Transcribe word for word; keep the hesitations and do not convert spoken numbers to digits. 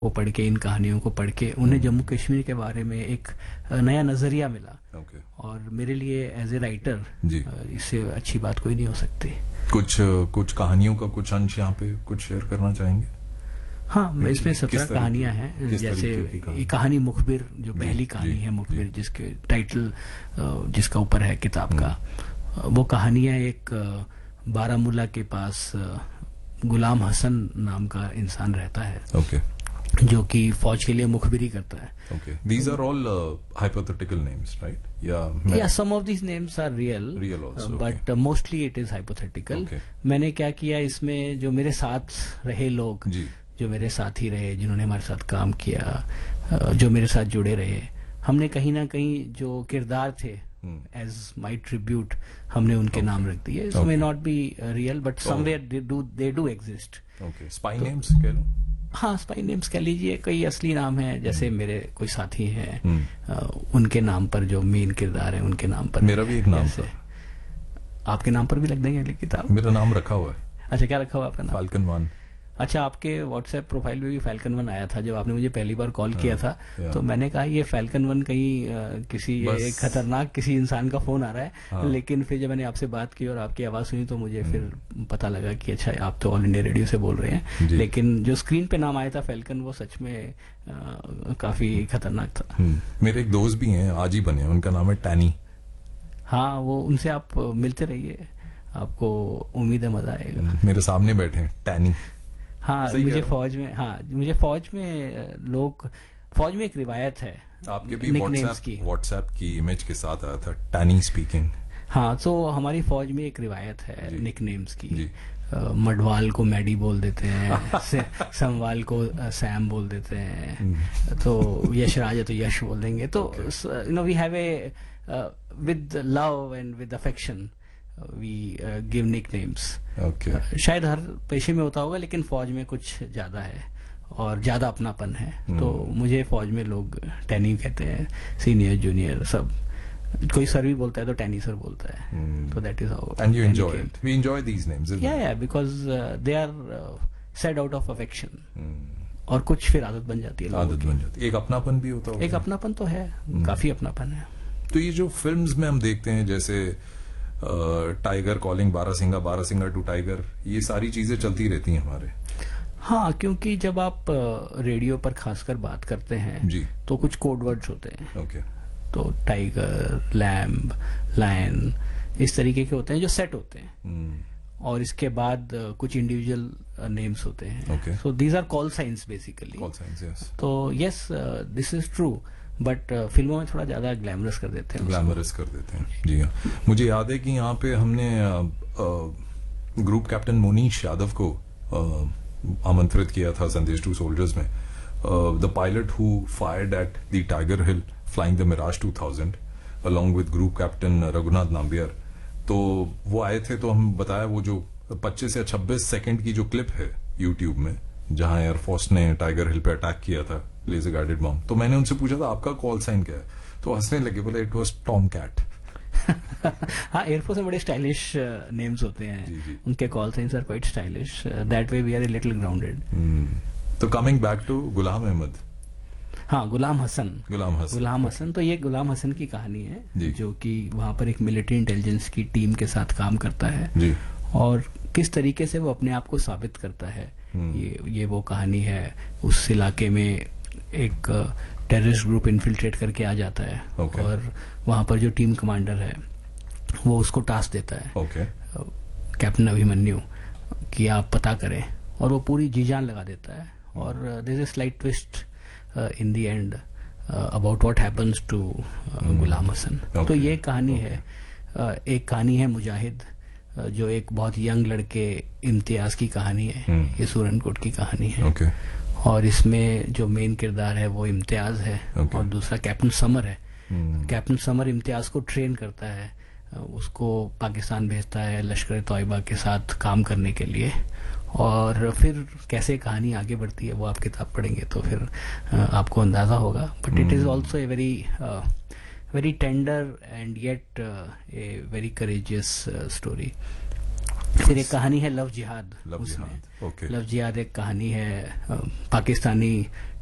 को पढ़ के, इन कहानियों को पढ़ के उन्हें जम्मू कश्मीर के बारे में एक नया नजरिया मिला। ओके। और मेरे लिए एज ए राइटर जी। इससे अच्छी बात कोई नहीं हो सकती। कुछ कुछ कहानियों का कुछ अंश यहाँ पे कुछ शेयर करना चाहेंगे? हाँ, इसमें सत्रह किस तरह कहानियां की- हैं। किस जैसे तरीके की कहानी? ये कहानी मुखबिर जो पहली कहानी जी, है, मुखबिर जी। जिसके टाइटल जिसका ऊपर है किताब का, वो कहानियां एक अ, बारामूला के पास अ, गुलाम हसन नाम का इंसान रहता है ओके जो कि फौज के लिए मुखबिरी करता है। Okay. These are all hypothetical names, right? या मैं- Yeah, some of these names are real, Real also, uh, but uh, mostly it is hypothetical. Okay. मैंने क्या किया इसमें, जो मेरे साथ रहे लोग, जी। जो मेरे साथी रहे, जिन्होंने हमारे साथ काम किया, uh, जो मेरे साथ जुड़े रहे, हमने कहीं ना कहीं जो किरदार थे एज माई ट्रिब्यूट हमने उनके Okay. नाम रख दिए। It Okay. May not be real but somewhere they do they do exist. Okay. Spy names कह लो। हाँ, स्पाई नेम्स कह लीजिए। कई असली नाम हैं, जैसे मेरे कोई साथी हैं, हम्म। uh, उनके नाम पर जो मेन किरदार है उनके नाम पर। मेरा भी एक नाम जैसे- था। आपके नाम पर भी लग देंगे अगली किताब? मेरा नाम रखा हुआ है अच्छा, क्या रखा हुआ आपका नाम? Falcon one. अच्छा, आपके व्हाट्सएप प्रोफाइल में भी फैल्कन वन आया था जब आपने मुझे पहली बार कॉल किया था। या। तो मैंने कहा ये फैल्कन वन कहीं अ, किसी बस। एक खतरनाक किसी इंसान का फोन आ रहा है। हाँ। लेकिन फिर जब मैंने आपसे बात की और आपकी आवाज सुनी तो मुझे फिर पता लगा कि अच्छा, आप तो ऑल इंडिया रेडियो से बोल रहे हैं। जी। लेकिन जो स्क्रीन पे नाम आया था फैल्कन, वो सच में अ, काफी खतरनाक था। हम्म। मेरे एक दोस्त भी हैं, आज ही बने, उनका नाम है टैनी। हाँ, वो उनसे आप मिलते रहिए, आपको उम्मीद है मजा आएगा। मेरे सामने बैठे हैं, टैनी। हाँ, सही मुझे कह रहे हो। फौज में हाँ मुझे फौज में अ, लोग फौज में एक रिवायत है आपके भी nicknames व्हाट्सएप की। व्हाट्सएप की इमेज के साथ आया था, टैनी स्पीकिंग। हाँ, तो हमारी फौज में एक रिवायत है जी। निकनेम्स की। जी। अ, मडवाल को मैडी बोल देते हैं, से- समवाल को अ, सैम बोल देते हैं, तो यशराज है तो यश बोल देंगे। तो you know we have a with love and with affection we give nicknames. Okay. शायद हर पेशे में होता होगा, लेकिन फौज में कुछ ज्यादा है और ज्यादा अपनापन है। तो मुझे फौज में लोग टैनी कहते हैं, सीनियर जूनियर सब। कोई सर भी बोलता है तो टैनी सर बोलता है। तो that is how. And you enjoy it. We enjoy these names. या या because they are said out of affection, और कुछ फिर आदत बन जाती है लोगों आदत की। बन जाती है, एक अपनापन भी होता है। एक अपनापन तो है, काफी अपनापन है। तो ये जो फिल्म्स में हम देखते हैं, जैसे tiger calling barasingha, barasingha to tiger, ये सारी चीजें चलती रहती हैं हमारे। हाँ, क्योंकि जब आप अ, रेडियो पर खासकर बात करते हैं जी। तो कुछ कोड वर्ड्स होते हैं। ओके। तो टाइगर, लैम्ब, लायन, इस तरीके के होते हैं जो सेट होते हैं। हम्म। और इसके बाद uh, कुछ इंडिविजुअल नेम्स होते हैं। Okay. So these are call science basically. Call science, yes. तो yes, this is true, but फिल्मों में थोड़ा ज्यादा ग्लैमरस कर देते हैं उसको। ग्लैमरस कर देते हैं। जी हाँ। मुझे याद है कि यहाँ पे हमने ग्रुप कैप्टन मोनीश यादव को अ, आमंत्रित किया था संदेश टू सोल्जर्स में। The pilot who fired at the tiger hill flying the Miraj two thousand along with group captain Raghunath Nambiar. तो वो आए थे, तो हम बताया वो जो पच्चीस या छब्बीस सेकंड की जो क्लिप है यूट्यूब में, जहां एयरफोर्स ने टाइगर हिल पे अटैक किया था लेजर गाइडेड बॉम्ब। तो मैंने उनसे पूछा था आपका कॉल साइन क्या है, तो हंसने लगे, बोले इट वाज टॉम कैट। हाँ, एयरफोर्स में बड़े स्टाइलिश नेम्स होते हैं। जी, जी। उनके call science are quite stylish, that way we R a little grounded. तो coming back to Ghulam Ahmad, हाँ, गुलाम हसन। गुलाम हसन। गुलाम हसन, तो ये गुलाम हसन की कहानी है, जी। जो कि वहां पर एक मिलिट्री इंटेलिजेंस की टीम के साथ काम करता है। जी। और किस तरीके से वो अपने आप को साबित करता है, ये ये वो कहानी है। उस इलाके में एक टेररिस्ट ग्रुप इन्फिल्ट्रेट करके आ जाता है। Okay. और वहां पर जो टीम कमांडर है वो उसको टास्क देता है, ओके। कैप्टन अभिमन्यु, कि आप पता करें। और वो पूरी जी जान लगा देता है। और there is a slight twist in the end about what happens to Ghulam Hasan. Okay. तो ये कहानी है। uh, एक कहानी है मुजाहिद, uh, जो एक बहुत यंग लड़के इम्तियाज की कहानी है। Hmm. ये सूरनकोट की कहानी है। ओके। और इसमें जो मेन किरदार है वो इम्तियाज है। Okay. और दूसरा कैप्टन समर है। हम्म। कैप्टन समर इम्तियाज को ट्रेन करता है, उसको पाकिस्तान भेजता है लश्कर तौयबा के साथ काम करने के लिए। और फिर कैसे कहानी आगे बढ़ती है वो आप किताब पढ़ेंगे तो फिर अ, आपको अंदाजा होगा। But it is also a very very tender and yet a very courageous story. फिर एक कहानी है लव जिहाद लव उसमें। जिहाद, ओके। लव जिहाद एक कहानी है अ, पाकिस्तानी